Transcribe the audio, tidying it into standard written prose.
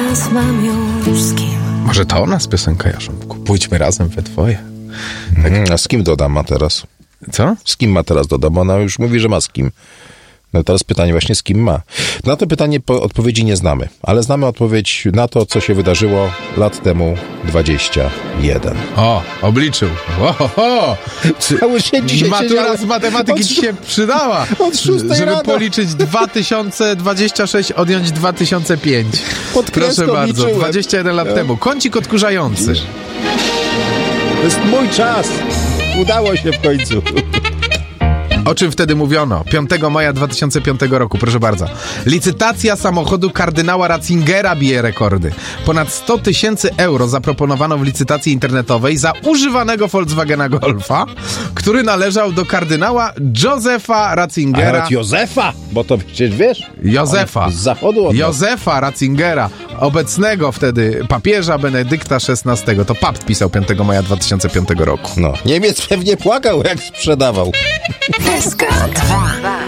teraz mam już z kim. Może to o nas piosenka, Jarząbku? Pójdźmy razem we dwoje. Tak. A z kim dodam ma teraz? Co? Z kim ma teraz dodam? Ona już mówi, że ma z kim. No teraz pytanie właśnie, z kim ma. Na to pytanie odpowiedzi nie znamy, ale znamy odpowiedź na to, co się wydarzyło lat temu 21. O, obliczył. Ohoho! Matura z matematyki ci się przydała, żeby rano policzyć 2026, odjąć 2005. Proszę bardzo, 21 lat temu. Kącik odkurzający. To jest mój czas. Udało się w końcu. O czym wtedy mówiono? 5 maja 2005 roku, proszę bardzo. Licytacja samochodu kardynała Ratzingera bije rekordy. Ponad 100 000 euro zaproponowano w licytacji internetowej za używanego Volkswagena Golfa, który należał do kardynała Józefa Ratzingera. Nawet Józefa, bo to przecież wiesz? Józefa. Z zachodu od nas. Józefa Ratzingera, obecnego wtedy papieża Benedykta XVI. To papt pisał 5 maja 2005 roku. No, Niemiec pewnie płakał, jak sprzedawał. SK2